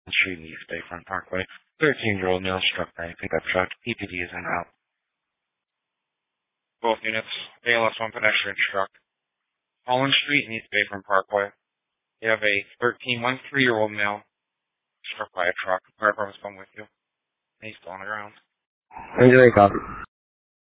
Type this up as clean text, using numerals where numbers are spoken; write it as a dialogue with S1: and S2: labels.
S1: Street in East Bayfront Parkway. 13-year-old male struck by a pickup truck. EPD is en route. Both units, ALS-1 pedestrian struck. Holland Street in East Bayfront Parkway. You have a 13-year-old male struck by a truck. Fire department's coming with you. And he's still on the ground.
S2: Angelina, copy.